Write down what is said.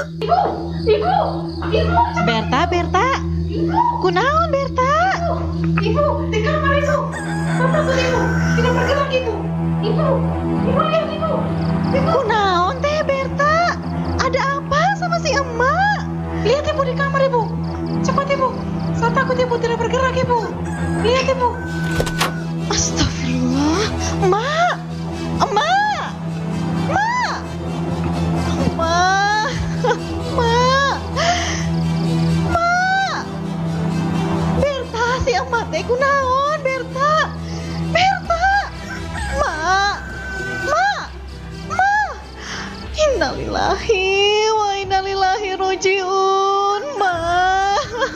Ibu, ibu, ibu, Berta, Berta. Kunaon, Berta? ibu, di kamar ibu. Apa tuh ibu? Tidak bergerak ibu. Ibu, ibu lihat ibu. Kunaon teh, Berta? Ada apa sama si emak? Lihat ibu di kamar ibu. Cepat ibu. Saya takut ibu tidak bergerak ibu. Lihat ibu. Astagfirullah. Emak, emak, emak, emak, emak, emak. Berta, si emak teh kunaon, Berta? Berta, emak, emak, emak. Innalillahi wa innalillahi rojiun.